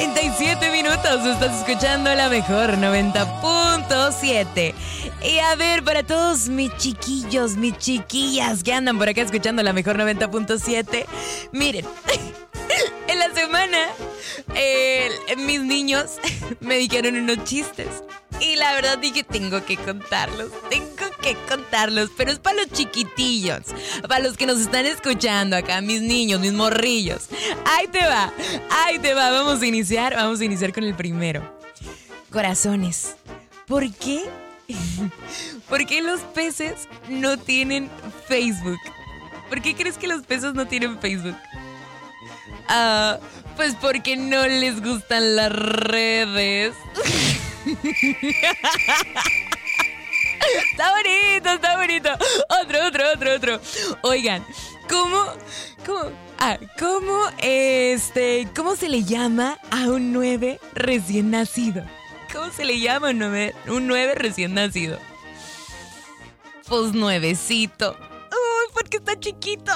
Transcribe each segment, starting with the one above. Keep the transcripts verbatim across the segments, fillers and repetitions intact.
treinta y siete minutos, estás escuchando la mejor noventa punto siete. Y a ver, para todos mis chiquillos, mis chiquillas que andan por acá escuchando la mejor noventa punto siete, miren, en la semana eh, mis niños me dijeron unos chistes. Y la verdad dije, tengo que contarlos, tengo que contarlos, pero es para los chiquitillos, para los que nos están escuchando acá, mis niños, mis morrillos. Ahí te va, ahí te va, vamos a iniciar, vamos a iniciar con el primero. Corazones, ¿por qué? ¿Por qué los peces no tienen Facebook? ¿Por qué crees que los peces no tienen Facebook? Ah, pues porque no les gustan las redes. Está bonito, está bonito. Otro, otro, otro, otro. Oigan, ¿cómo, cómo, ah, cómo, este, cómo se le llama a un nueve recién nacido? ¿Cómo se le llama a un nueve, un nueve recién nacido? Pues nuevecito. Uy, porque está chiquito.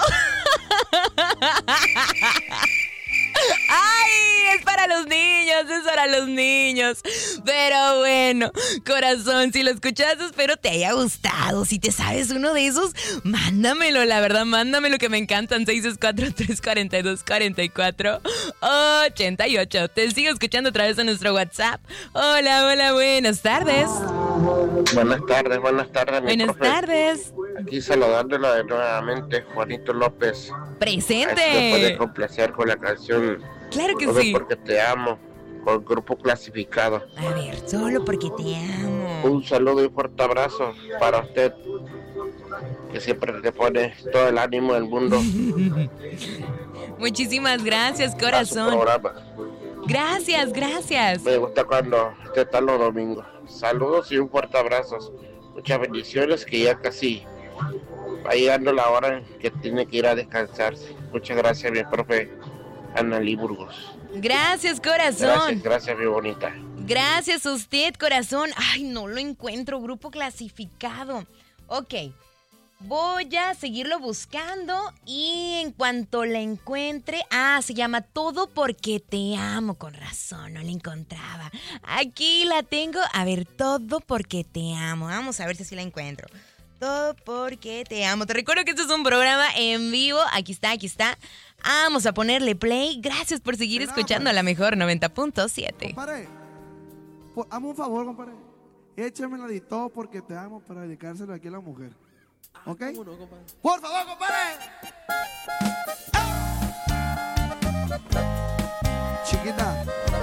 ¡Ay! Es para los niños, es para los niños. Pero bueno, corazón, si lo escuchaste, espero te haya gustado. Si te sabes uno de esos, mándamelo, la verdad, mándamelo que me encantan. seis seis cuatro, tres cuatro dos, cuatro cuatro ocho ocho. Te sigo escuchando a través de nuestro WhatsApp. Hola, hola, buenas tardes. Buenas tardes, buenas tardes, mi Buenas profe. tardes. Aquí saludándola nuevamente, Juanito López. Presente. Me puede complacer con la canción Claro que Todo sí. Porque Te Amo, con Grupo Clasificado. A ver, solo porque te amo. Un saludo y fuerte abrazo para usted, que siempre te pone todo el ánimo del mundo Muchísimas gracias, a su corazón. programa. Gracias, gracias. Me gusta cuando usted está los domingos. Saludos y un fuerte abrazo. Muchas bendiciones, que ya casi va llegando la hora en que tiene que ir a descansarse. Muchas gracias, mi profe Analí Burgos. Gracias, corazón. Gracias, gracias, mi bonita. Gracias a usted, corazón. Ay, no lo encuentro, grupo clasificado. Ok, voy a seguirlo buscando y en cuanto la encuentre... Ah, se llama Todo Porque Te Amo. Con razón, no la encontraba. Aquí la tengo. A ver, Todo Porque Te Amo. Vamos a ver si así la encuentro. Todo Porque Te Amo. Te recuerdo que este es un programa en vivo. Aquí está, aquí está. Vamos a ponerle play. Gracias por seguir escuchando a la mejor noventa punto siete. Compadre, por- hazme un favor, compadre. Échamela de Todo Porque Te Amo para dedicárselo aquí a la mujer. ¿Ok? ¿Cómo no, compadre? Por favor, compadre.